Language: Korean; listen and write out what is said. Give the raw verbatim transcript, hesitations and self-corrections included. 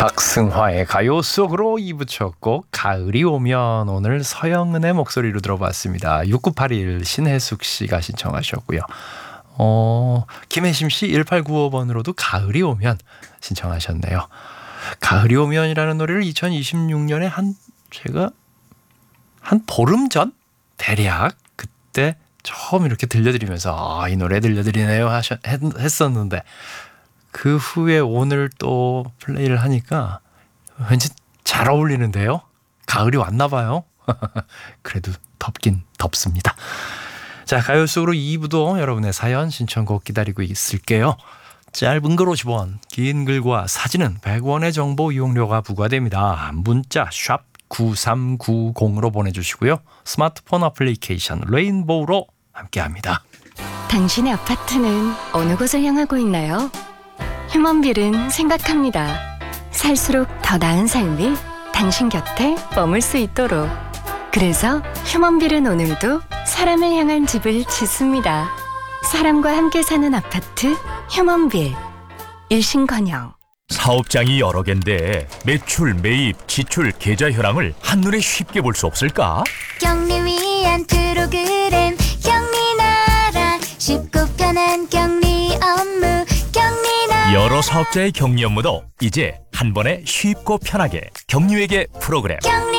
박승화의 가요 속으로 이 부 첫 곡 가을이 오면, 오늘 서영은의 목소리로 들어봤습니다. 육구팔일 신혜숙 씨가 신청하셨고요. 어, 김혜심 씨 일팔구오 번으로도 가을이 오면 신청하셨네요. 가을이 오면이라는 노래를 이천이십육 년에 한 제가 한 보름 전 대략 그때 처음 이렇게 들려드리면서 아, 이 노래 들려드리네요 하셨, 했, 했었는데 그 후에 오늘 또 플레이를 하니까 왠지 잘 어울리는데요. 가을이 왔나 봐요. 그래도 덥긴 덥습니다. 자, 가요 속으로 이 부도 여러분의 사연 신청곡 기다리고 있을게요. 짧은 글 오십 원, 긴 글과 사진은 백 원의 정보 이용료가 부과됩니다. 문자 샵 구삼구공으로 보내주시고요. 스마트폰 어플리케이션 레인보우로 함께합니다. 당신의 아파트는 어느 곳을 향하고 있나요? 휴먼빌은 생각합니다. 살수록 더 나은 삶이 당신 곁에 머물 수 있도록. 그래서 휴먼빌은 오늘도 사람을 향한 집을 짓습니다. 사람과 함께 사는 아파트 휴먼빌. 일신건영. 사업장이 여러 갠데 매출, 매입, 지출, 계좌 현황을 한눈에 쉽게 볼 수 없을까? 격리 위한 프로그램 격리나라, 쉽고 편한 격리 업무 격리나라. 여러 사업자의 격리 업무도 이제 한 번에 쉽고 편하게 격리회계 프로그램. 격리